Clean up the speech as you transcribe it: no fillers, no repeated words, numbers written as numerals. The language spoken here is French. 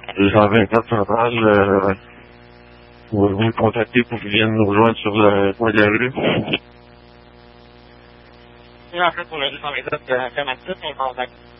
Le 124 central, pouvez-vous me contacter pour qu'ils viennent nous rejoindre sur le coin de la rue? Et en fait, pour le 224, comment ça, on contacte.